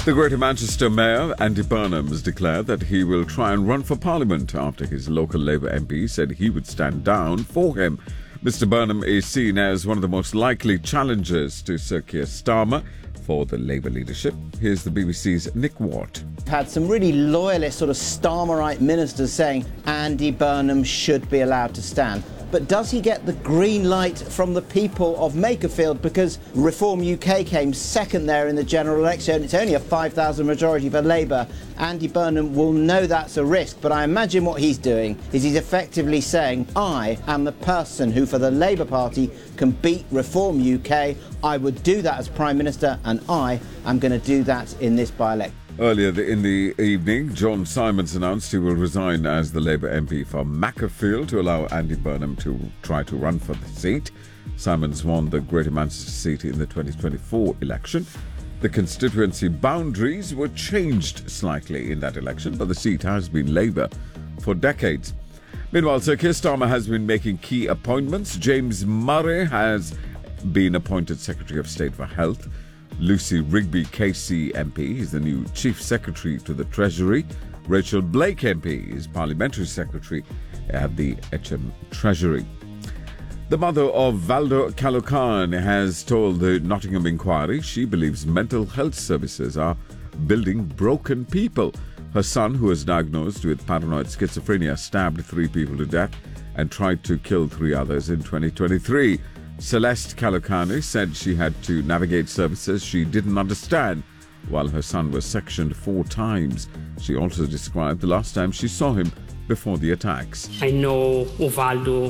The Greater Manchester Mayor, Andy Burnham, has declared that he will try and run for Parliament after his local Labour MP said he would stand down for him. Mr Burnham is seen as one of the most likely challengers to Sir Keir Starmer for the Labour leadership. Here's the BBC's Nick Watt. Had some really loyalist sort of Starmerite ministers saying Andy Burnham should be allowed to stand. But does he get the green light from the people of Makerfield? Because Reform UK came second there in the general election. It's only a 5,000 majority for Labour. Andy Burnham will know that's a risk, but I imagine what he's doing is he's effectively saying, I am the person who, for the Labour Party, can beat Reform UK. I would do that as Prime Minister, and I am going to do that in this by-election. Earlier in the evening, John Simons announced he will resign as the Labour MP for Makerfield to allow Andy Burnham to try to run for the seat. Simons won the Greater Manchester seat in the 2024 election. The constituency boundaries were changed slightly in that election, but the seat has been Labour for decades. Meanwhile, Sir Keir Starmer has been making key appointments. James Murray has been appointed Secretary of State for Health. Lucy Rigby KC MP is the new Chief Secretary to the Treasury. Rachel Blake MP is Parliamentary Secretary at the HM Treasury. The mother of Valdo Calocan has told the Nottingham Inquiry she believes mental health services are building broken people. Her son, who was diagnosed with paranoid schizophrenia, stabbed 3 people to death and tried to kill 3 others in 2023. Celeste Calocani said she had to navigate services she didn't understand while her son was sectioned 4 times. She also described the last time she saw him before the attacks. I know who Valdo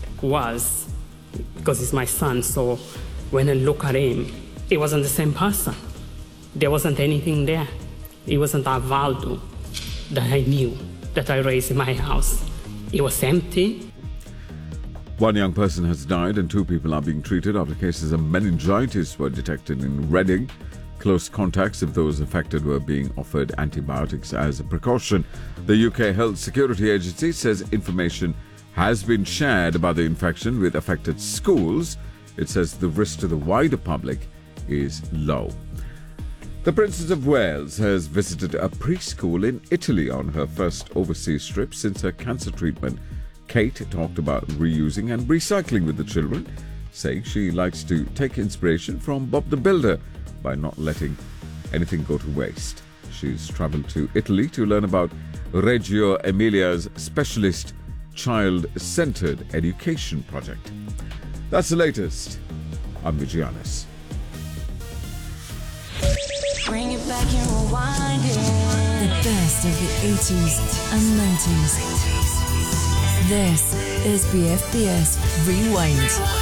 was because he's my son, so when I look at him, he wasn't the same person. There wasn't anything there. It wasn't that Valdo that I knew, that I raised in my house. It was empty. 1 young person has died and 2 people are being treated after cases of meningitis were detected in Reading. Close contacts of those affected were being offered antibiotics as a precaution. The UK Health Security Agency says information has been shared about the infection with affected schools. It says the risk to the wider public is low. The Princess of Wales has visited a preschool in Italy on her first overseas trip since her cancer treatment. Kate talked about reusing and recycling with the children, saying she likes to take inspiration from Bob the Builder by not letting anything go to waste. She's travelled to Italy to learn about Reggio Emilia's specialist child-centred education project. That's the latest. I'm Vigianis. Bring it back and rewind it. The best of the 80s and 90s. This is BFBS Rewind.